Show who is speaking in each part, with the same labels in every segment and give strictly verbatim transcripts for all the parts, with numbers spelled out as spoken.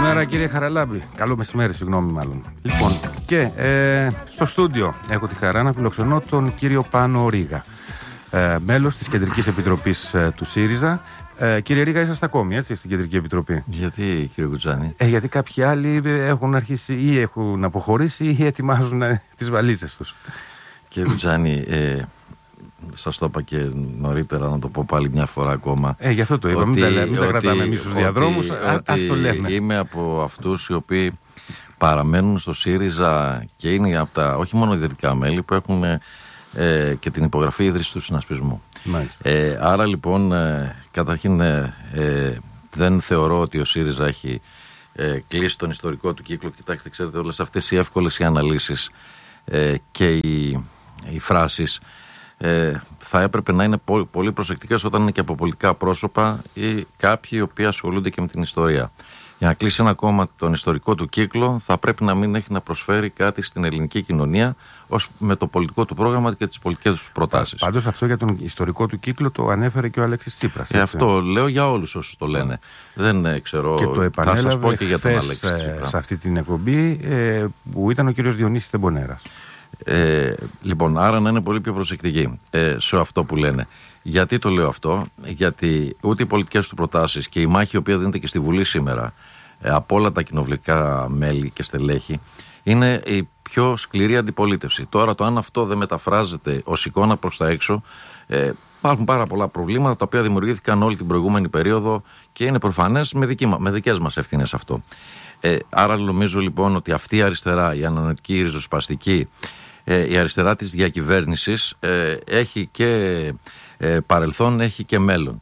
Speaker 1: Καλημέρα κύριε Χαραλάμπη. Καλό μεσημέρι, συγγνώμη μάλλον. Λοιπόν, και ε, στο στούντιο έχω τη χαρά να φιλοξενώ τον κύριο Πάνο Ρήγα, ε, μέλος της Κεντρικής Επιτροπής ε, του ΣΥΡΙΖΑ. Ε, κύριε Ρήγα, είσαστε ακόμη έτσι στην Κεντρική Επιτροπή?
Speaker 2: Γιατί, κύριε Κουτζάνη?
Speaker 1: Ε, γιατί κάποιοι άλλοι έχουν αρχίσει ή έχουν αποχωρήσει ή ετοιμάζουν ε, τις βαλίτσες τους.
Speaker 2: Κύριε Κουτζάνη, ε, σας το είπα και νωρίτερα, να το πω πάλι μια φορά ακόμα.
Speaker 1: Ε, γι' αυτό το είπα. Μην τα, μην τα κρατάμε εμείς στους διαδρόμους. Α, ας το λέμε.
Speaker 2: Είμαι από αυτούς οι οποίοι παραμένουν στο ΣΥΡΙΖΑ και είναι από τα όχι μόνο ιδρυτικά μέλη που έχουν ε, και την υπογραφή ίδρυση του συνασπισμού. Ε, άρα λοιπόν, ε, καταρχήν ε, ε, δεν θεωρώ ότι ο ΣΥΡΙΖΑ έχει ε, κλείσει τον ιστορικό του κύκλο. Κοιτάξτε, ξέρετε, όλες αυτές οι εύκολες οι αναλύσεις ε, και οι, οι φράσεις ε, θα έπρεπε να είναι πολύ, πολύ προσεκτικές όταν είναι και από πολιτικά πρόσωπα ή κάποιοι οι οποίοι ασχολούνται και με την ιστορία. Για να κλείσει ένα κόμμα τον ιστορικό του κύκλο, θα πρέπει να μην έχει να προσφέρει κάτι στην ελληνική κοινωνία ως με το πολιτικό του πρόγραμμα και τις πολιτικές του προτάσεις.
Speaker 1: Πάντως αυτό για τον ιστορικό του κύκλο το ανέφερε και ο Αλέξης Τσίπρας.
Speaker 2: Ε, αυτό λέω για όλους όσους το λένε. Δεν ε, ξέρω,
Speaker 1: και το
Speaker 2: θα σας πω και για τον
Speaker 1: χθες,
Speaker 2: Αλέξη Τσίπρα.
Speaker 1: Σε αυτή την εκπομπή ε, που ήταν ο κύριος Διονύσης Τεμπονέρας.
Speaker 2: Ε, λοιπόν, άρα να είναι πολύ πιο προσεκτικοί ε, σε αυτό που λένε. Γιατί το λέω αυτό? Γιατί ούτε οι πολιτικές του προτάσεις και η μάχη η οποία δίνεται και στη Βουλή σήμερα ε, από όλα τα κοινοβουλευτικά μέλη και στελέχη είναι η πιο σκληρή αντιπολίτευση. Τώρα το αν αυτό δεν μεταφράζεται ως εικόνα προς τα έξω, ε, υπάρχουν πάρα πολλά προβλήματα τα οποία δημιουργήθηκαν όλη την προηγούμενη περίοδο και είναι προφανές με, δική, με δικές μας ευθύνες αυτό. Ε, άρα νομίζω λοιπόν ότι αυτή η αριστερά, η ανανοητική, η ριζοσπαστική, ε, η αριστερά της διακυβέρνησης ε, έχει και ε, παρελθόν, έχει και μέλλον.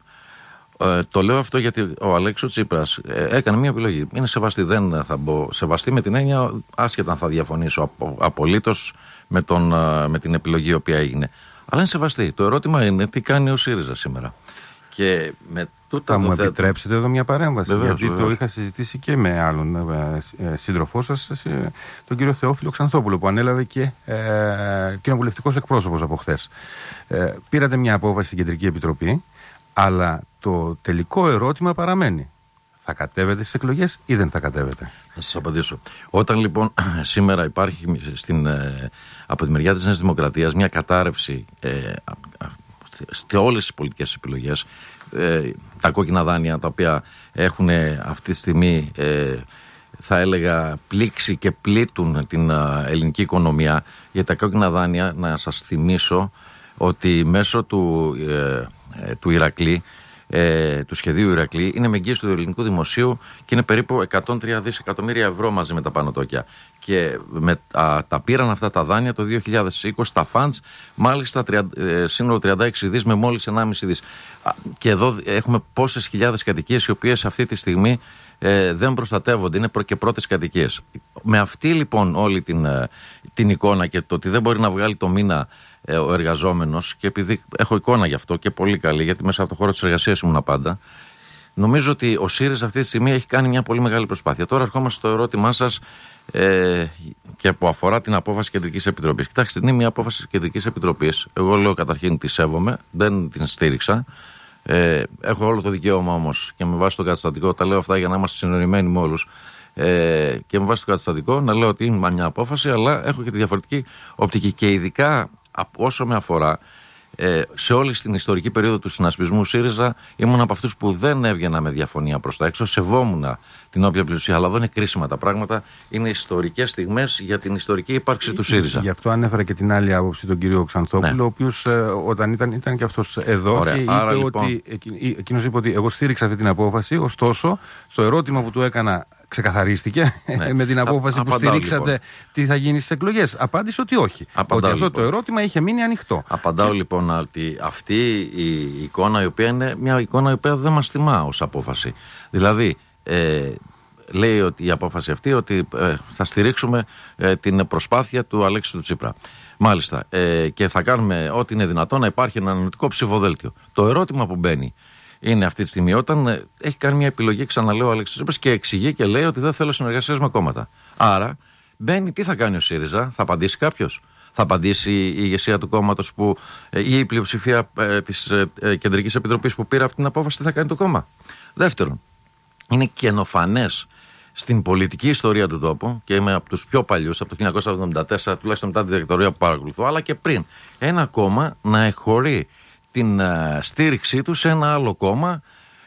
Speaker 2: Ε, το λέω αυτό γιατί ο Αλέξης Τσίπρας ε, έκανε μια επιλογή. Είναι σεβαστή, δεν θα μπω σεβαστή με την έννοια, άσχετα αν θα διαφωνήσω απο, απολύτως με, τον, με την επιλογή η οποία έγινε. Αλλά είναι σεβαστή. Το ερώτημα είναι τι κάνει ο ΣΥΡΙΖΑ σήμερα. Και με τούτα
Speaker 1: θα μου
Speaker 2: θέτω...
Speaker 1: επιτρέψετε εδώ μια παρέμβαση?
Speaker 2: Βεβαίως,
Speaker 1: γιατί
Speaker 2: βεβαίως.
Speaker 1: Το είχα συζητήσει και με άλλον ε, ε, σύντροφό σας, ε, τον κύριο Θεόφιλο Ξανθόπουλο, που ανέλαβε και ε, κοινοβουλευτικός εκπρόσωπος από χθες. Ε, πήρατε μια απόφαση στην Κεντρική Επιτροπή, αλλά το τελικό ερώτημα παραμένει. Θα κατέβετε στις εκλογές ή δεν θα κατέβετε?
Speaker 2: Θα σας απαντήσω. Όταν λοιπόν σήμερα υπάρχει στην, ε, από τη μεριά της Νέας Δημοκρατίας μια κατάρρευση ε, σε όλες τις πολιτικές επιλογές, ε, τα κόκκινα δάνεια τα οποία έχουν αυτή τη στιγμή ε, θα έλεγα πλήξει και πλήττουν την ε, ελληνική οικονομία, για τα κόκκινα δάνεια να σας θυμίσω ότι μέσω του, ε, ε, του Ηρακλή, Ε, του σχεδίου Ηρακλή, είναι με εγγύηση του ελληνικού δημοσίου και είναι περίπου εκατόν τρία δισεκατομμύρια ευρώ μαζί με τα πανωτόκια. Και με, α, τα πήραν αυτά τα δάνεια το δύο χιλιάδες είκοσι τα funds, μάλιστα τριάντα, ε, σύνολο τριάντα έξι δις με μόλις ενάμιση δις. Α, και εδώ έχουμε πόσες χιλιάδες κατοικίες οι οποίες αυτή τη στιγμή ε, δεν προστατεύονται, είναι προ και πρώτες κατοικίες. Με αυτή λοιπόν όλη την, ε, την εικόνα και το ότι δεν μπορεί να βγάλει το μήνα ο εργαζόμενος, και επειδή έχω εικόνα γι' αυτό και πολύ καλή, γιατί μέσα από το χώρο της εργασίας ήμουν πάντα, νομίζω ότι ο ΣΥΡΙΖΑ αυτή τη στιγμή έχει κάνει μια πολύ μεγάλη προσπάθεια. Τώρα ερχόμαστε στο ερώτημά σας ε, και που αφορά την απόφαση Κεντρικής Επιτροπής. Κοιτάξτε, είναι μια απόφαση Κεντρικής Επιτροπής. Εγώ λέω καταρχήν τη σέβομαι, δεν την στήριξα. Ε, έχω όλο το δικαίωμα όμως και με βάση το καταστατικό, τα λέω αυτά για να είμαστε συνοημένοι με όλους. Ε, και με βάση το καταστατικό να λέω ότι είναι μια απόφαση, αλλά έχω και τη διαφορετική οπτική. Και ειδικά όσο με αφορά, ε, σε όλη την ιστορική περίοδο του συνασπισμού ΣΥΡΙΖΑ ήμουν από αυτούς που δεν έβγαινα με διαφωνία προς τα έξω, σεβόμουν την όποια πλειοψηφία. Αλλά εδώ είναι κρίσιμα τα πράγματα. Είναι ιστορικές στιγμές για την ιστορική ύπαρξη του ΣΥΡΙΖΑ.
Speaker 1: Γι' αυτό ανέφερα και την άλλη άποψη, τον κύριο Ξανθόπουλο, ναι. Ο οποίος ε, όταν ήταν, ήταν και αυτός εδώ. Ωραία. Και είπε άρα, λοιπόν... ότι, εκείνος είπε ότι εγώ στήριξα αυτή την απόφαση, ωστόσο στο ερώτημα που του έκανα ξεκαθαρίστηκε, ναι. με την απόφαση Α, που στηρίξατε, λοιπόν. Τι θα γίνει στις εκλογές. Απάντησε ότι όχι. Απαντάω, ότι αυτό λοιπόν. Το ερώτημα είχε μείνει ανοιχτό.
Speaker 2: Απαντάω και... λοιπόν ότι αυτή η εικόνα, η οποία είναι μια εικόνα η οποία δεν μας θυμά ως απόφαση. Δηλαδή, ε, λέει ότι η απόφαση αυτή ότι ε, θα στηρίξουμε ε, την προσπάθεια του Αλέξη του Τσίπρα. Μάλιστα. Ε, και θα κάνουμε ό,τι είναι δυνατό να υπάρχει ένα αναλυτικό ψηφοδέλτιο. Το ερώτημα που μπαίνει είναι αυτή τη στιγμή όταν ε, έχει κάνει μια επιλογή, ξαναλέω, ο Αλέξης Τσίπρας και εξηγεί και λέει ότι δεν θέλω συνεργασίες με κόμματα. Άρα μπαίνει, τι θα κάνει ο ΣΥΡΙΖΑ, θα απαντήσει κάποιος? Θα απαντήσει η ηγεσία του κόμματος που, ε, ή η πλειοψηφία ε, της ε, Κεντρικής Επιτροπής που πήρε αυτή την απόφαση, τι θα κάνει το κόμμα? Δεύτερον, είναι καινοφανές στην πολιτική ιστορία του τόπου, και είμαι από τους πιο παλιούς, από το χίλια εννιακόσια εβδομήντα τέσσερα, τουλάχιστον μετά τη δικτατορία που παρακολουθώ, αλλά και πριν, ένα κόμμα να εχωρεί την uh, στήριξή του σε ένα άλλο κόμμα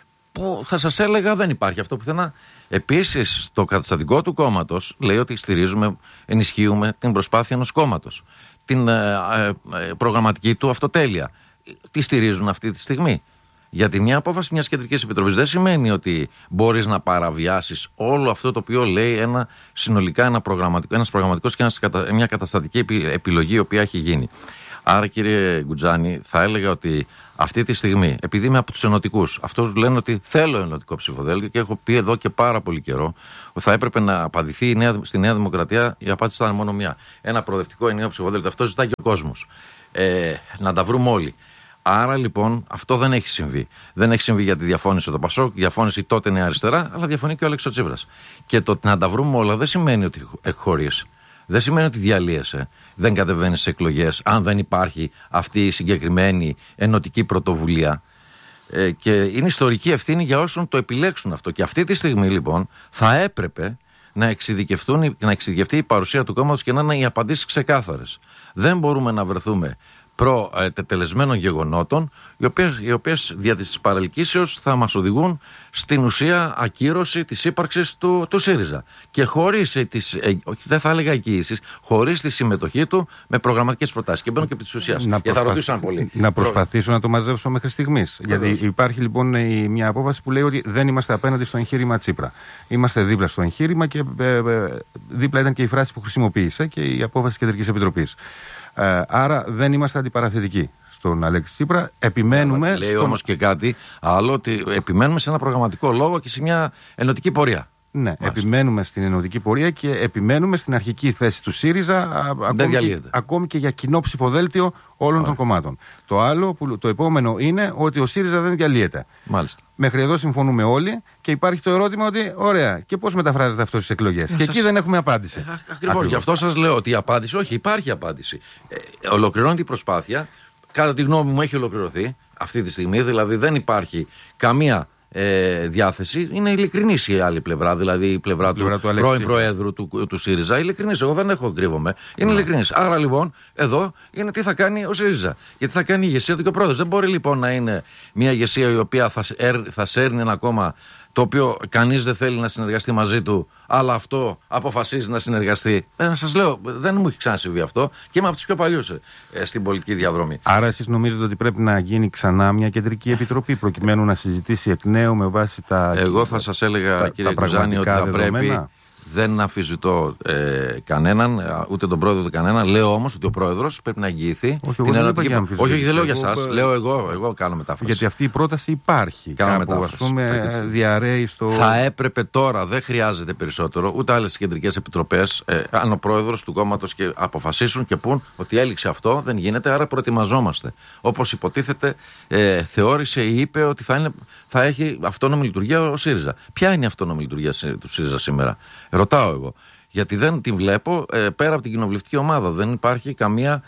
Speaker 2: που θα σας έλεγα δεν υπάρχει αυτό πουθενά. Επίσης, το καταστατικό του κόμματος λέει ότι στηρίζουμε, ενισχύουμε την προσπάθεια ενός κόμματος, την uh, uh, προγραμματική του αυτοτέλεια. Τι στηρίζουν αυτή τη στιγμή? Γιατί μια απόφαση μιας κεντρικής επιτροπής δεν σημαίνει ότι μπορείς να παραβιάσεις όλο αυτό το οποίο λέει ένα, συνολικά ένα προγραμματικό, ένας προγραμματικός και ένας, μια καταστατική επιλογή η οποία έχει γίνει. Άρα, κύριε Γκουτζάνη, θα έλεγα ότι αυτή τη στιγμή, επειδή είμαι από τους ενωτικούς, αυτούς λένε ότι θέλω ενωτικό ψηφοδέλτιο και έχω πει εδώ και πάρα πολύ καιρό ότι θα έπρεπε να απαντηθεί η νέα, στη Νέα Δημοκρατία, η απάντηση ήταν μόνο μία. Ένα προοδευτικό ενιαίο ψηφοδέλτιο. Αυτό ζητάει και ο κόσμος. Ε, να τα βρούμε όλοι. Άρα λοιπόν αυτό δεν έχει συμβεί. Δεν έχει συμβεί γιατί διαφώνησε το Πασόκ, διαφώνησε τότε Νέα Αριστερά, αλλά διαφωνεί και ο Αλέξης Τσίπρας. Και το να τα βρούμε όλα δεν σημαίνει ότι εκχωρείς. Δεν σημαίνει ότι διαλύεσαι. Δεν κατεβαίνει σε εκλογές, αν δεν υπάρχει αυτή η συγκεκριμένη ενωτική πρωτοβουλία. Ε, και είναι ιστορική ευθύνη για όσων το επιλέξουν αυτό. Και αυτή τη στιγμή λοιπόν θα έπρεπε να εξειδικευτούν, να εξειδικευτεί η παρουσία του κόμματος και να είναι οι απαντήσεις ξεκάθαρες. Δεν μπορούμε να βρεθούμε προ-τετελεσμένων γεγονότων, οι οποίες, οι οποίες δια της παρελκύσεως θα μας οδηγούν στην ουσία ακύρωση της ύπαρξης του, του ΣΥΡΙΖΑ. Και χωρίς, τις, ε, δεν θα έλεγα εγγύησεις, χωρίς τη συμμετοχή του με προγραμματικές προτάσεις. Και μπαίνω και επί της ουσίας.
Speaker 1: Να,
Speaker 2: προσπαθ... θα ρωτήσουν πολύ.
Speaker 1: να προσπαθήσω Προ... να το μαζέψω μέχρι στιγμής. Γιατί υπάρχει λοιπόν η, μια απόφαση που λέει ότι δεν είμαστε απέναντι στο εγχείρημα Τσίπρα. Είμαστε δίπλα στο εγχείρημα και ε, ε, δίπλα ήταν και η φράση που χρησιμοποίησε και η απόφαση της Κεντρικής Επιτροπής. Ε, άρα δεν είμαστε αντιπαραθετικοί στον Αλέξη Τσίπρα. Επιμένουμε.
Speaker 2: Λέει
Speaker 1: στον...
Speaker 2: όμως και κάτι άλλο, ότι επιμένουμε σε ένα προγραμματικό λόγο και σε μια ενωτική πορεία.
Speaker 1: Ναι,
Speaker 2: Μάλιστα.
Speaker 1: Επιμένουμε στην ενωτική πορεία και επιμένουμε στην αρχική θέση του ΣΥΡΙΖΑ, ακόμη και, ακόμη και για κοινό ψηφοδέλτιο όλων Μάλιστα. των κομμάτων. Το άλλο, που, το επόμενο είναι ότι ο ΣΥΡΙΖΑ δεν διαλύεται.
Speaker 2: Μάλιστα.
Speaker 1: Μέχρι εδώ συμφωνούμε όλοι και υπάρχει το ερώτημα ότι, ωραία, και πώς μεταφράζεται αυτό στις εκλογές. Και σας... εκεί δεν έχουμε απάντηση.
Speaker 2: Ε, Ακριβώς. Γι' αυτό σας λέω ότι η απάντηση, όχι, υπάρχει απάντηση. Ε, ολοκληρώνει η προσπάθεια. Κατά τη γνώμη μου έχει ολοκληρωθεί αυτή τη στιγμή, δηλαδή δεν υπάρχει καμία ε, διάθεση. Είναι ειλικρινής η άλλη πλευρά, δηλαδή η πλευρά, η πλευρά του, του πρώην Προέδρου του, του ΣΥΡΙΖΑ. Ειλικρινής, εγώ δεν έχω κρύβομαι. Είναι ειλικρινής. Άρα λοιπόν εδώ είναι τι θα κάνει ο ΣΥΡΙΖΑ. Γιατί θα κάνει η ηγεσία του και ο πρόεδρος. Δεν μπορεί λοιπόν να είναι μια ηγεσία η οποία θα, θα σέρνει ένα κόμμα το οποίο κανείς δεν θέλει να συνεργαστεί μαζί του, αλλά αυτό αποφασίζει να συνεργαστεί. Ε, να σας λέω, δεν μου έχει ξανασυμβεί αυτό και είμαι από τους πιο παλιούς ε, στην πολιτική διαδρομή.
Speaker 1: Άρα εσείς νομίζετε ότι πρέπει να γίνει ξανά μια κεντρική επιτροπή προκειμένου να συζητήσει εκ νέου με βάση τα.
Speaker 2: Εγώ θα σας έλεγα, τα, κύριε Γκουτζάνη, ότι θα δεδομένα. πρέπει. Δεν αμφισβητώ ε, κανέναν, ούτε τον πρόεδρο ούτε κανέναν. Λέω όμως ότι ο πρόεδρος πρέπει να εγγυηθεί
Speaker 1: όχι,
Speaker 2: την ενωτική.
Speaker 1: Όχι,
Speaker 2: όχι, όχι, δεν λέω για εσάς. Λέω εγώ, εγώ κάνω μετάφραση.
Speaker 1: Γιατί αυτή η πρόταση υπάρχει.
Speaker 2: Κάνω
Speaker 1: κάπου,
Speaker 2: μετάφραση.
Speaker 1: Ας πούμε, διαρρέει στο.
Speaker 2: Θα έπρεπε τώρα, δεν χρειάζεται περισσότερο, ούτε άλλες κεντρικές επιτροπές, ε, αν ο πρόεδρος του κόμματος και αποφασίσουν και πούν ότι έληξε αυτό, δεν γίνεται, άρα προετοιμαζόμαστε. Όπως υποτίθεται, ε, θεώρησε ή είπε ότι θα, είναι, θα έχει αυτόνομη λειτουργία ο ΣΥΡΙΖΑ. Ποια είναι η αυτόνομη λειτουργία του ΣΥΡΙΖΑ σήμερα? Ρωτάω εγώ. Γιατί δεν την βλέπω ε, πέρα από την κοινοβουλευτική ομάδα. Δεν υπάρχει καμία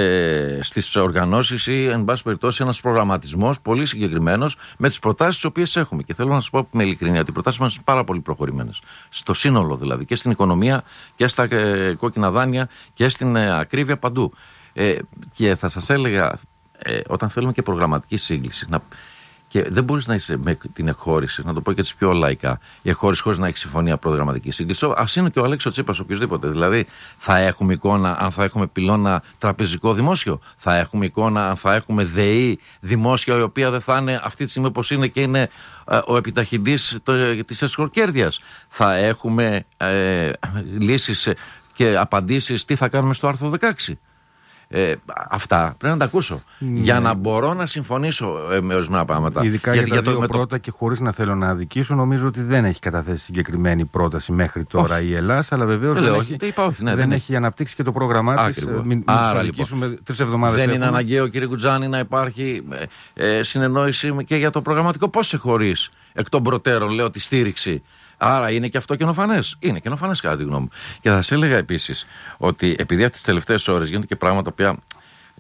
Speaker 2: ε, στις οργανώσεις ή, εν πάση περιπτώσει, ένας προγραμματισμός πολύ συγκεκριμένος με τις προτάσεις τις οποίες έχουμε. Και θέλω να σας πω με ειλικρίνεια ότι οι προτάσεις μας είναι πάρα πολύ προχωρημένες. Στο σύνολο δηλαδή. Και στην οικονομία και στα ε, κόκκινα δάνεια και στην ε, ακρίβεια παντού. Ε, και θα σας έλεγα, ε, όταν θέλουμε και προγραμματική σύγκληση, να. Και δεν μπορείς να είσαι με την εκχώρηση, να το πω και τις πιο λαϊκά, η εκχώρηση χωρίς να έχει συμφωνία προγραμματική σύγκληση. Ας είναι και ο Αλέξης Τσίπρας οποιοδήποτε. Δηλαδή, θα έχουμε εικόνα αν θα έχουμε πυλώνα τραπεζικό δημόσιο, θα έχουμε εικόνα αν θα έχουμε ΔΕΗ δημόσια, η οποία δεν θα είναι αυτή τη στιγμή όπως είναι και είναι ε, ο επιταχυντής της εσχροκέρδειας. Θα έχουμε ε, λύσεις και απαντήσεις τι θα κάνουμε στο άρθρο δεκαέξι. Ε, αυτά πρέπει να τα ακούσω. Ναι. Για να μπορώ να συμφωνήσω ε, με ορισμένα πράγματα.
Speaker 1: Ειδικά για, για τα δύο το, πρώτα, το... και χωρίς να θέλω να αδικήσω, νομίζω ότι δεν έχει καταθέσει συγκεκριμένη πρόταση μέχρι τώρα όχι. η Ελλάδα, αλλά βεβαίως δεν, έχει, είπα, όχι, ναι, δεν, δεν έχει έχει αναπτύξει και το πρόγραμμά της. Μην
Speaker 2: Άρα λοιπόν,
Speaker 1: τρεις εβδομάδες
Speaker 2: δεν
Speaker 1: έχουμε.
Speaker 2: είναι αναγκαίο, κύριε Γκουτζάνη, να υπάρχει ε, ε, συνεννόηση και για το προγραμματικό. Πώς σε χωρίς εκ των προτέρων, λέω, τη στήριξη. Άρα είναι και αυτό καινοφανές. Είναι καινοφανές κατά τη γνώμη μου. Και θα σας έλεγα επίσης ότι επειδή αυτές τις τελευταίες ώρες γίνονται και πράγματα που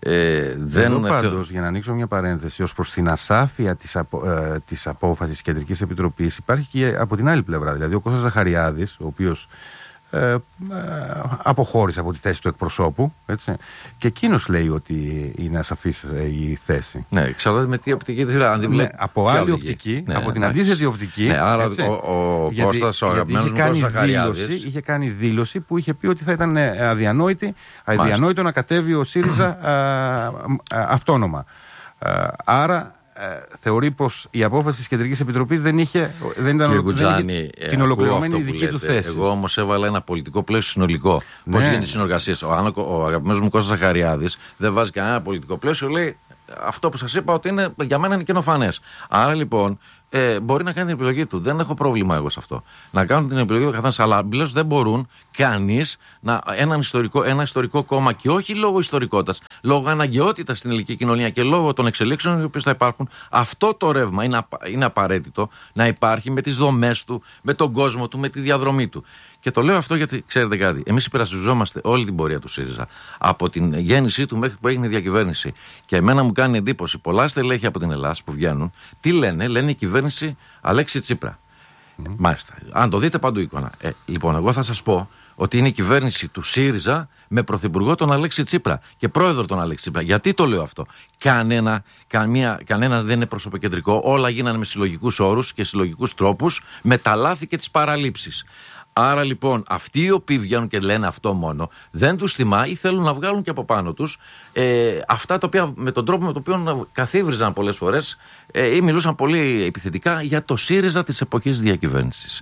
Speaker 2: Ε, δεν
Speaker 1: Εδώ πάντως, για να ανοίξω μια παρένθεση, ως προς την ασάφεια της, απο, ε, της απόφασης της Κεντρικής Επιτροπής, υπάρχει και από την άλλη πλευρά. Δηλαδή, ο Κώστας Ζαχαριάδης, ο οποίος ε, ε, αποχώρησε από τη θέση του εκπροσώπου, έτσι, και εκείνος λέει ότι είναι ασαφής ε, η θέση.
Speaker 2: Ναι, εξαρτάται με τι οπτική δηλαδή.
Speaker 1: Ναι, από άλλη οπτική, ναι, από την ναι, αντίθετη οπτική.
Speaker 2: Ναι, άρα έτσι, ο, ο γιατί, Κώστας, ο αγαπημένος μου Κώστας Ζαχαριάδης,
Speaker 1: είχε κάνει δήλωση που είχε πει ότι θα ήταν αδιανόητη, αδιανόητο να κατέβει ο ΣΥΡΙΖΑ α, α, αυτόνομα. Α, άρα ε, θεωρεί πως η απόφαση της Κεντρικής Επιτροπής δεν είχε, δεν ήταν
Speaker 2: Κουτζάνη,
Speaker 1: δεν είχε την ολοκληρωμένη δική
Speaker 2: λέτε,
Speaker 1: του θέση.
Speaker 2: Εγώ όμως έβαλα ένα πολιτικό πλαίσιο συνολικό. Ναι. Πώς γίνεται η συνεργασία. Ο, ο αγαπημένος μου Κώστας Ζαχαριάδης δεν βάζει κανένα πολιτικό πλαίσιο. Λέει αυτό που σας είπα ότι είναι, για μένα είναι καινοφανές. Άρα λοιπόν ε, μπορεί να κάνει την επιλογή του. Δεν έχω πρόβλημα εγώ σε αυτό. Να κάνουν την επιλογή του καθένας. Αλλά πλέον δεν μπορούν κανείς να, ένα, ιστορικό, ένα ιστορικό κόμμα και όχι λόγω ιστορικότητας, λόγω αναγκαιότητας στην ελληνική κοινωνία και λόγω των εξελίξεων οι οποίες θα υπάρχουν. Αυτό το ρεύμα είναι, είναι απαραίτητο να υπάρχει με τις δομές του, με τον κόσμο του, με τη διαδρομή του. Και το λέω αυτό γιατί ξέρετε κάτι. Εμείς υπερασπιζόμαστε όλη την πορεία του ΣΥΡΙΖΑ. Από την γέννησή του μέχρι που έγινε η διακυβέρνηση. Και εμένα μου κάνει εντύπωση πολλά στελέχη από την Ελλάδα που βγαίνουν. Τι λένε, λένε η κυβέρνηση Αλέξη Τσίπρα. Mm. Μάλιστα. Αν το δείτε παντού εικόνα. Ε, λοιπόν, εγώ θα σας πω ότι είναι η κυβέρνηση του ΣΥΡΙΖΑ με πρωθυπουργό τον Αλέξη Τσίπρα και πρόεδρο τον Αλέξη Τσίπρα. Γιατί το λέω αυτό. Κανένα, καμία, κανένα δεν είναι προσωποκεντρικό. Όλα γίνανε με συλλογικούς όρους και συλλογικούς τρόπους, με τα λάθη και τις παραλήψεις. Άρα λοιπόν αυτοί οι οποίοι βγαίνουν και λένε αυτό μόνο δεν τους θυμά ή θέλουν να βγάλουν και από πάνω τους ε, αυτά τα οποία με τον τρόπο με τον οποίο καθίβριζαν πολλές φορές ε, ή μιλούσαν πολύ επιθετικά για το ΣΥΡΙΖΑ της εποχής διακυβέρνησης.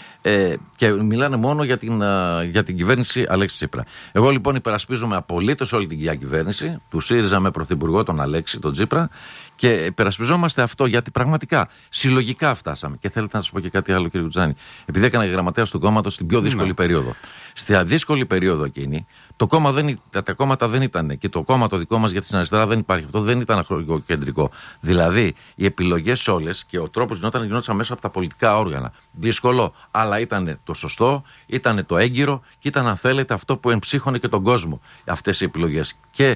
Speaker 2: Ε, και μιλάνε μόνο για την, για την κυβέρνηση Αλέξη Τσίπρα. Εγώ λοιπόν υπερασπίζομαι απολύτως όλη την διακυβέρνηση του ΣΥΡΙΖΑ με πρωθυπουργό τον Αλέξη, τον Τσίπρα, και υπερασπιζόμαστε αυτό γιατί πραγματικά συλλογικά φτάσαμε. Και θέλετε να σας πω και κάτι άλλο, κύριε Κουτζάνη. Επειδή έκανα γραμματέας του κόμματος στην πιο δύσκολη ναι. περίοδο. Στη δύσκολη περίοδο εκείνη, το κόμμα δεν, τα κόμματα δεν ήταν, και το κόμμα το δικό μας για την αριστερά δεν υπάρχει. Αυτό δεν ήταν κεντρικό. Δηλαδή, οι επιλογές όλες και ο τρόπος γινόταν, γινόταν μέσα από τα πολιτικά όργανα. Δύσκολο, αλλά ήταν το σωστό, ήταν το έγκυρο και ήταν, αν θέλετε, αυτό που εμψύχωνε και τον κόσμο. Αυτές οι επιλογές. Και,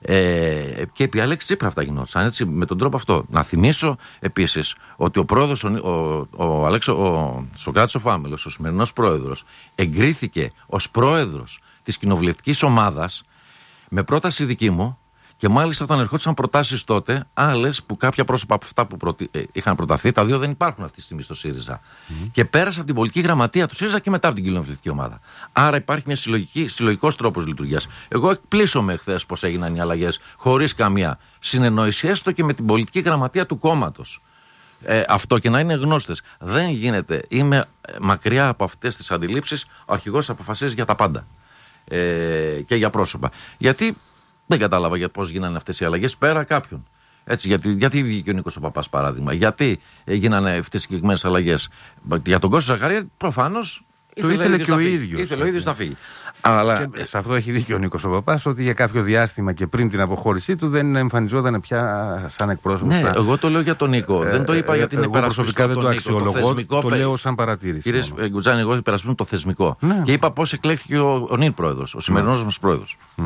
Speaker 2: ε, και επί Αλέξη Τσίπρα αυτά γινόταν. Έτσι, με τον τρόπο αυτό. Να θυμίσω επίσης ότι ο πρόεδρος, ο, ο, ο, Αλέξο, ο Σωκράτης ο Φάμελος, ο σημερινός πρόεδρος, εγκρίθηκε ως πρόεδρος της κοινοβουλευτικής ομάδας με πρόταση δική μου, και μάλιστα όταν ερχόντουσαν προτάσεις τότε, άλλες που κάποια πρόσωπα από αυτά που προτι... ε, είχαν προταθεί, τα δύο δεν υπάρχουν αυτή τη στιγμή στο ΣΥΡΙΖΑ. Mm-hmm. Και πέρασε από την πολιτική γραμματεία του ΣΥΡΙΖΑ και μετά από την κοινοβουλευτική ομάδα. Άρα υπάρχει μια συλλογικός τρόπος λειτουργίας. Εγώ εκπλήσωμαι χθες πως έγιναν οι αλλαγές χωρίς καμία συνεννόηση, έστω και με την πολιτική γραμματεία του κόμματος. Ε, αυτό και να είναι γνώστες. Δεν γίνεται. Είμαι μακριά από αυτές τις αντιλήψεις. Ο αρχηγός αποφασίζει για τα πάντα. Ε, και για πρόσωπα. Γιατί δεν κατάλαβα για πώς γίνανε αυτές οι αλλαγές πέρα κάποιον. Έτσι, γιατί, γιατί βγήκε ο Νίκος ο Παπάς παράδειγμα. Γιατί γίνανε αυτές οι συγκεκριμένες αλλαγές. Για τον Κώστα Ζαχαρία προφανώς
Speaker 1: το ήθελε, ήθελε και ο ίδιος.
Speaker 2: Ήθελε ο ίδιος να φύγει.
Speaker 1: Αλλά και σε αυτό έχει δίκιο ο Νίκος ο Παπάς, ότι για κάποιο διάστημα και πριν την αποχώρησή του δεν εμφανιζόταν πια σαν εκπρόσωπος.
Speaker 2: Ναι, εγώ το λέω για τον Νίκο. Ε, δεν το είπα ε, για την υπερασπιστή.
Speaker 1: Δεν το αξιολογώ. Το, το λέω σαν παρατήρηση.
Speaker 2: Κύριε Γκουτζάνη, εγώ υπερασπίζομαι το θεσμικό. Ναι. Και είπα πώς εκλέχθηκε ο, ο νυν πρόεδρος, ο σημερινός mm. μας πρόεδρος. Mm.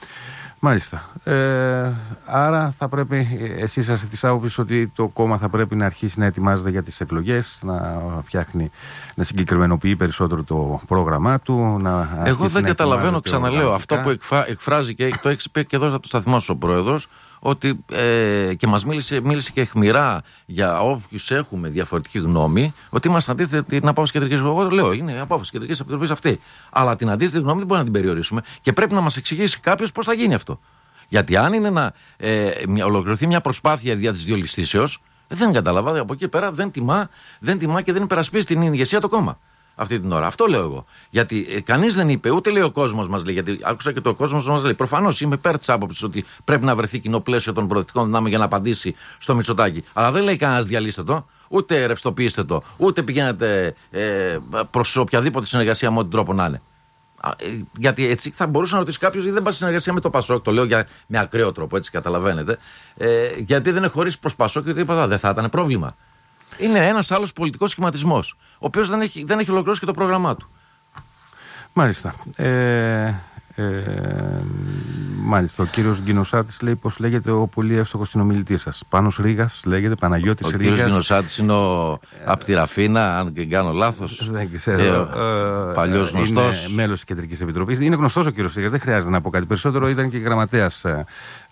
Speaker 1: Μάλιστα. Ε, άρα θα πρέπει, εσείς είσαστε της άποψης ότι το κόμμα θα πρέπει να αρχίσει να ετοιμάζεται για τις εκλογές, να φτιάχνει, να συγκεκριμενοποιεί περισσότερο το πρόγραμμά του. Να
Speaker 2: Εγώ δεν καταλαβαίνω, ξαναλέω, αυτό που εκφα, εκφράζει και το έχει πει και εδώ από το σταθμό σου ο πρόεδρος, ότι ε, και μας μίλησε, μίλησε και αιχμηρά για όποιους έχουμε διαφορετική γνώμη, ότι είμαστε αντίθετοι την απόφαση κεντρικής. Εγώ το λέω, είναι η απόφαση κεντρικής επιτροπής αυτή. Αλλά την αντίθετη γνώμη δεν μπορούμε να την περιορίσουμε και πρέπει να μας εξηγήσει κάποιος πώς θα γίνει αυτό. Γιατί αν είναι να ε, μια, ολοκληρωθεί μια προσπάθεια δια της διολυστήσεως, δεν καταλαβαίνω, από εκεί πέρα δεν τιμά, δεν τιμά και δεν υπερασπίζει την ηγεσία το κόμμα. Αυτή την ώρα. Αυτό λέω εγώ. Γιατί ε, κανείς δεν είπε, ούτε λέει ο κόσμος μας λέει, γιατί άκουσα και το κόσμος μας λέει. Προφανώς είμαι υπέρ της άποψης ότι πρέπει να βρεθεί κοινό πλαίσιο των προοδευτικών δυνάμεων για να απαντήσει στο Μητσοτάκη. Αλλά δεν λέει κανένας διαλύστε το, ούτε ρευστοποιήστε το, ούτε πηγαίνετε ε, προς οποιαδήποτε συνεργασία με ό,τι τρόπο να είναι. Ε, γιατί έτσι θα μπορούσε να ρωτήσει κάποιος, γιατί δεν πάει συνεργασία με το Πασόκ. Το λέω για, με ακραίο τρόπο, έτσι καταλαβαίνετε. Ε, γιατί δεν είναι χωρίς προς Πασόκ, γιατί είπα, δεν θα ήταν πρόβλημα. Είναι ένας άλλος πολιτικός σχηματισμός, ο οποίος δεν έχει, δεν έχει ολοκληρώσει και το πρόγραμμά του.
Speaker 1: Μάλιστα. Ε, ε, Μάλιστα. Ο κύριος Γκινοσάτης λέει πώς λέγεται ο πολύ εύστοχος συνομιλητής σας. Πάνος Ρήγας λέγεται, Παναγιώτης Ρήγας.
Speaker 2: Ο κύριος Γκινοσάτης είναι ο... από τη Ραφίνα, αν δεν κάνω λάθος.
Speaker 1: Δεν ξέρω. Ε,
Speaker 2: Παλιός γνωστός.
Speaker 1: Είναι μέλος της Κεντρικής Επιτροπής. Είναι γνωστός ο κύριος Ρήγας, δεν χρειάζεται να πω κάτι περισσότερο. Ήταν και γραμματέας. Ε,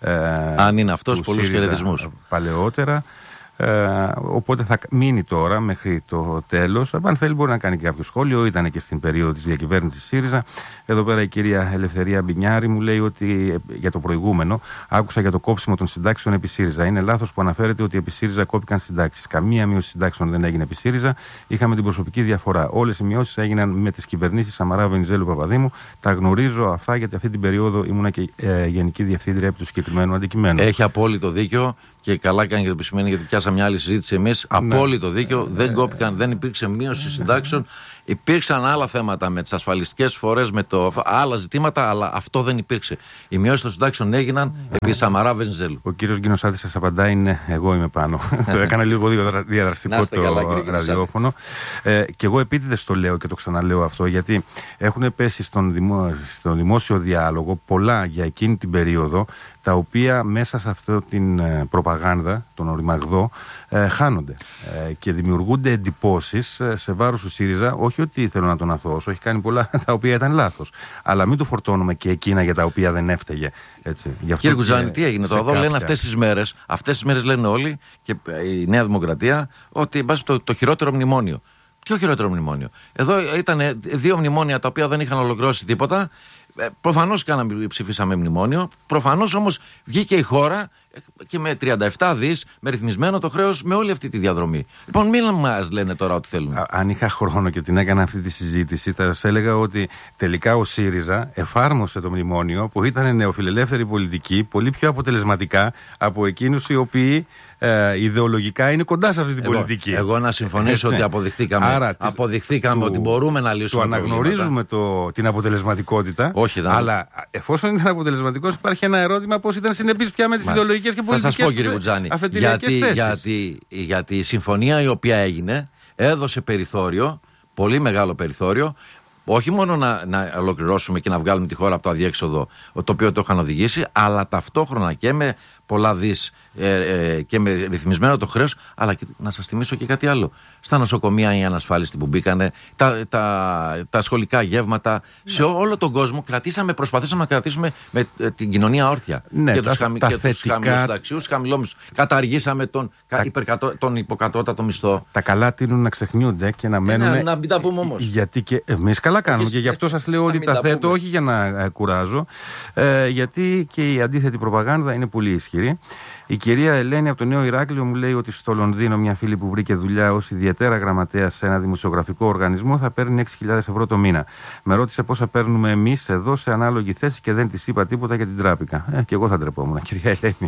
Speaker 2: αν είναι αυτός, πολλούς χαιρετισμούς.
Speaker 1: Παλαιότερα. Ε, οπότε θα μείνει τώρα μέχρι το τέλος. Αν θέλει μπορεί να κάνει και κάποιο σχόλιο. Ήταν και στην περίοδο της διακυβέρνησης ΣΥΡΙΖΑ. Εδώ πέρα η κυρία Ελευθερία Μπινιάρη μου λέει ότι για το προηγούμενο άκουσα για το κόψιμο των συντάξεων επί ΣΥΡΙΖΑ. Είναι λάθος που αναφέρεται ότι επί ΣΥΡΙΖΑ κόπηκαν συντάξεις. Καμία μείωση συντάξεων δεν έγινε επί ΣΥΡΙΖΑ. Είχαμε την προσωπική διαφορά. Όλες οι μειώσεις έγιναν με τις κυβερνήσεις Σαμαρά, Βενιζέλου, Παπαδήμου. Τα γνωρίζω αυτά γιατί αυτή την περίοδο ήμουνα και ε, γενική διευθύντρια επί του συγκεκριμένου αντικειμένου.
Speaker 2: Έχει απόλυτο δίκιο. Και καλά κάνει και το επισημαίνει, γιατί πιάσαμε μια άλλη συζήτηση εμείς. Ναι. Απόλυτο δίκιο. Δεν κόπηκαν, δεν υπήρξε μείωση συντάξεων. Υπήρξαν άλλα θέματα με τις ασφαλιστικές φορές, με το, άλλα ζητήματα, αλλά αυτό δεν υπήρξε. Οι μειώσεις των συντάξεων έγιναν επί Σαμαρά, Βενιζέλου.
Speaker 1: Ο κύριος Γκινοσάτης σας απαντάει, ναι, εγώ είμαι πάνω. Το έκανα λίγο διαδραστικό το καλά, ραδιόφωνο. Ε, και εγώ επίτηδες το λέω και το ξαναλέω αυτό, γιατί έχουν πέσει στον, δημο, στον δημόσιο διάλογο πολλά για εκείνη την περίοδο, τα οποία μέσα σε αυτή την ε, προπαγάνδα, τον οριμαγδό, ε, χάνονται. Ε, και δημιουργούνται εντυπώσεις ε, σε βάρος του ΣΥΡΙΖΑ, όχι ότι θέλω να τον αθώσω, έχει κάνει πολλά τα οποία ήταν λάθος. Αλλά μην του φορτώνουμε και εκείνα για τα οποία δεν έφταιγε. Έτσι.
Speaker 2: Κύριε Κουτζάνη, τι έγινε τώρα? Εδώ κάποια... λένε αυτές τις μέρες, αυτές τις μέρες λένε όλοι και η Νέα Δημοκρατία ότι το, το χειρότερο μνημόνιο. Ποιο χειρότερο μνημόνιο? Εδώ ήταν δύο μνημόνια τα οποία δεν είχαν ολοκληρώσει τίποτα. Προφανώς κάναμε, ψηφίσαμε μνημόνιο. Προφανώς όμως βγήκε η χώρα και με τριάντα επτά δις, με ρυθμισμένο το χρέος, με όλη αυτή τη διαδρομή. Λοιπόν, μην μας λένε τώρα ό,τι θέλουν.
Speaker 1: Α, αν είχα χρόνο και την έκανα αυτή τη συζήτηση, θα σας έλεγα ότι τελικά ο ΣΥΡΙΖΑ εφάρμοσε το μνημόνιο που ήταν νεοφιλελεύθερη πολιτική, πολύ πιο αποτελεσματικά από εκείνους οι οποίοι ε, ιδεολογικά είναι κοντά σε αυτή την εγώ, πολιτική.
Speaker 2: Εγώ να συμφωνήσω έτσι, ότι αποδειχθήκαμε, Άρα, αποδειχθήκαμε του, ότι μπορούμε να λύσουμε
Speaker 1: το αναγνωρίζουμε το, την αποτελεσματικότητα.
Speaker 2: Όχι, δεν...
Speaker 1: Αλλά εφόσον ήταν αποτελεσματικός, υπάρχει ένα ερώτημα πώς ήταν συνεπής πια με τις ιδεολογικές και πολιτικές.
Speaker 2: Θα σας πω, κύριε Κουτζάνη, γιατί, γιατί, γιατί η συμφωνία η οποία έγινε έδωσε περιθώριο, πολύ μεγάλο περιθώριο, όχι μόνο να, να ολοκληρώσουμε και να βγάλουμε τη χώρα από το αδιέξοδο, το οποίο το είχαν οδηγήσει, αλλά ταυτόχρονα και με πολλά δις ε, ε, και με ρυθμισμένο το χρέος, αλλά και, να σας θυμίσω και κάτι άλλο. Στα νοσοκομεία η ανασφάλιστη που μπήκανε, τα, τα, τα σχολικά γεύματα, ναι. Σε όλο τον κόσμο κρατήσαμε, προσπαθήσαμε να κρατήσουμε με ε, την κοινωνία όρθια. Ναι, και τους χαμηλούς συνταξιούς, χαμηλόμισους. Καταργήσαμε τον, τα, υπερκατώ, τον υποκατώτατο μισθό.
Speaker 1: Τα καλά τείνουν να ξεχνιούνται και να μένουν.
Speaker 2: Ναι, να μην τα πούμε όμως.
Speaker 1: Γιατί και εμείς καλά κάνουμε. Και γι' αυτό σας λέω ότι τα θέτω όχι για να ε, κουράζω, ε, γιατί και η αντίθετη προπαγάνδα είναι πολύ ισχυρή. Η κυρία Ελένη από το Νέο Ηράκλειο μου λέει ότι στο Λονδίνο μια φίλη που βρήκε δουλειά ως ιδιαίτερα γραμματέα σε ένα δημοσιογραφικό οργανισμό θα παίρνει έξι χιλιάδες ευρώ το μήνα. Με ρώτησε πόσα παίρνουμε εμείς εδώ σε ανάλογη θέση και δεν της είπα τίποτα και την τράπηκα. Ε, και εγώ θα ντρεπόμουν, κυρία Ελένη.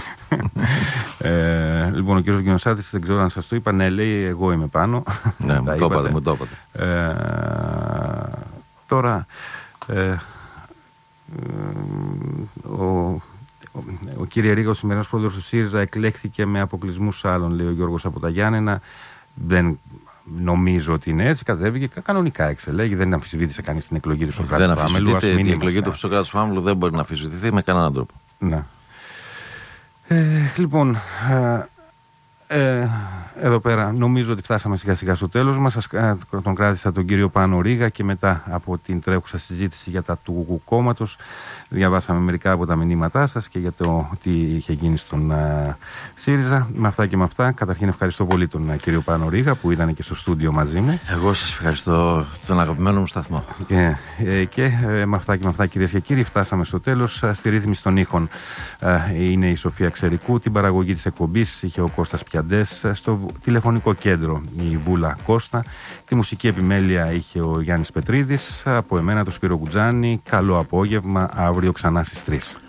Speaker 1: ε, λοιπόν, ο κύριος Γκινοσάτης, δεν ξέρω αν σας το είπα, ναι, λέει, εγώ είμαι πάνω.
Speaker 2: Ναι, μου το είπατε, μου το είπατε.
Speaker 1: Ε, τώρα, ε, ε, ο Ο κύριε Ρήγα, ο σημερινός πρόεδρος του ΣΥΡΙΖΑ, εκλέχθηκε με αποκλεισμούς άλλων, λέει ο Γιώργος από τα Γιάννενα. Δεν νομίζω ότι είναι έτσι. Κατέβηκε κανονικά, εξελέγει. Δεν αμφισβήτησε κανείς την εκλογή του Σοκράτη Φάμελου.
Speaker 2: Η εκλογή του Σοκράτη Φάμελου δεν μπορεί να αμφισβητηθεί με κανέναν τρόπο.
Speaker 1: Ναι. Ε, λοιπόν. Ε, εδώ πέρα νομίζω ότι φτάσαμε σιγά σιγά στο τέλος μας. Σας, τον κράτησα τον κύριο Πάνο Ρήγα και μετά από την τρέχουσα συζήτηση για τα του κόμματος διαβάσαμε μερικά από τα μηνύματά σας και για το τι είχε γίνει στον uh, ΣΥΡΙΖΑ. Με αυτά και με αυτά, καταρχήν ευχαριστώ πολύ τον uh, κύριο Πάνο Ρήγα που ήταν και στο στούντιο μαζί μου.
Speaker 2: Εγώ σας ευχαριστώ, τον αγαπημένο μου σταθμό.
Speaker 1: Και, ε, και ε, με αυτά και με αυτά, κυρίες και κύριοι, φτάσαμε στο τέλος. Στη ρύθμιση των ήχων uh, είναι η Σοφία Ξερικού, την παραγωγή της εκπομπής είχε ο Κώστας Πιαντές, στο τηλεφωνικό κέντρο η Βούλα Κώστα, τη μουσική επιμέλεια είχε ο Γιάννης Πετρίδης, από εμένα το Σπύρο Κουτζάνη. Καλό απόγευμα, αύριο ξανά στις τρεις.